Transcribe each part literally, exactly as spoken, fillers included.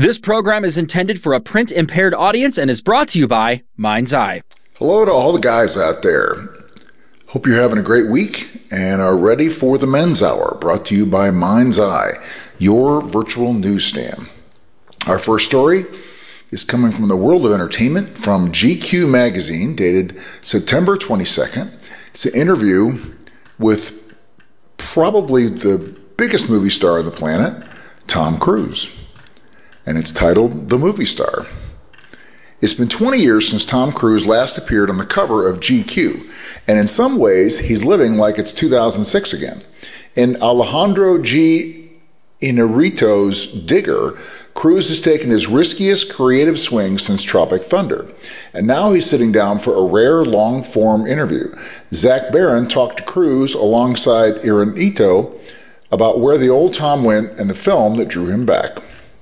This program is intended for a print-impaired audience and is brought to you by Mind's Eye. Hello to all the guys out there. Hope you're having a great week and are ready for the Men's Hour, brought to you by Mind's Eye, your virtual newsstand. Our first story is coming from the world of entertainment from G Q magazine, dated September twenty-second. It's an interview with probably the biggest movie star on the planet, Tom Cruise. And it's titled The Movie Star. It's been twenty years since Tom Cruise last appeared on the cover of G Q, and in some ways, he's living like it's two thousand six again. In Alejandro G. Inarritu's Digger, Cruise has taken his riskiest creative swing since Tropic Thunder, and now he's sitting down for a rare long-form interview. Zach Baron talked to Cruise alongside Inarritu about where the old Tom went and the film that drew him back.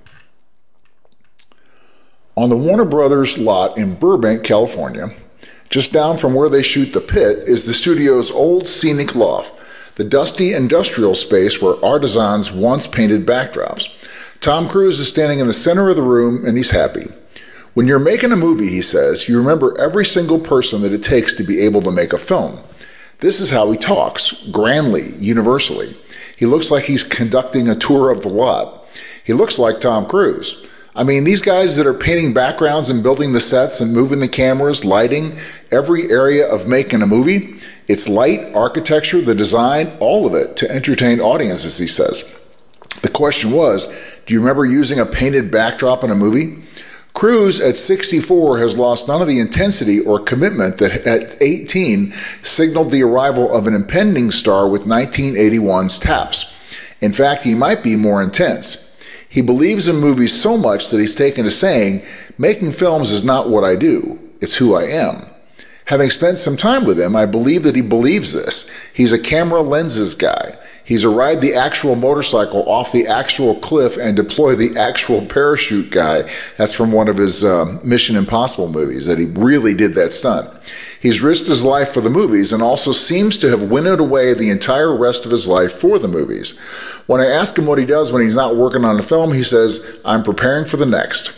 On the Warner Brothers lot in Burbank, California, just down from where they shoot The Pit, is the studio's old scenic loft, the dusty industrial space where artisans once painted backdrops. Tom Cruise is standing in the center of the room, and he's happy. When you're making a movie, he says, you remember every single person that it takes to be able to make a film. This is how he talks, grandly, universally. He looks like he's conducting a tour of the lot. He looks like Tom Cruise. I mean, these guys that are painting backgrounds and building the sets and moving the cameras, lighting, every area of making a movie, it's light, architecture, the design, all of it to entertain audiences, he says. The question was, do you remember using a painted backdrop in a movie? Cruise, at sixty-four, has lost none of the intensity or commitment that at eighteen signaled the arrival of an impending star with nineteen eighty-one's Taps. In fact, he might be more intense. He believes in movies so much that he's taken to saying, making films is not what I do, it's who I am. Having spent some time with him, I believe that he believes this. He's a camera lenses guy. He's a ride the actual motorcycle off the actual cliff and deploy the actual parachute guy. That's from one of his uh, Mission Impossible movies, that he really did that stunt. He's risked his life for the movies and also seems to have winnowed away the entire rest of his life for the movies. When I ask him what he does when he's not working on a film, he says, I'm preparing for the next.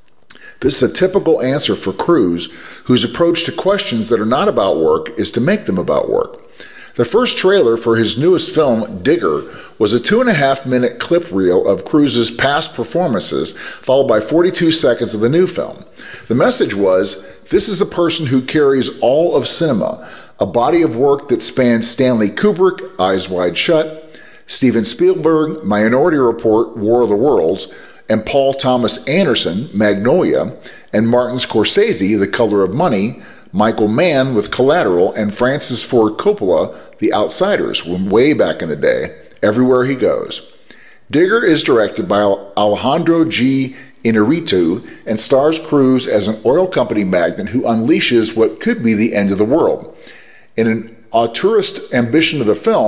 This is a typical answer for Cruise, whose approach to questions that are not about work is to make them about work. The first trailer for his newest film, Digger, was a two and a half minute clip reel of Cruise's past performances, followed by forty-two seconds of the new film. The message was, this is a person who carries all of cinema, a body of work that spans Stanley Kubrick, Eyes Wide Shut, Steven Spielberg, Minority Report, War of the Worlds, and Paul Thomas Anderson, Magnolia, and Martin Scorsese, The Color of Money, Michael Mann with Collateral, and Francis Ford Coppola, The Outsiders, from way back in the day, everywhere he goes. Digger is directed by Alejandro G. Inarritu and stars Cruise as an oil company magnate who unleashes what could be the end of the world. In an auteurist ambition of the film,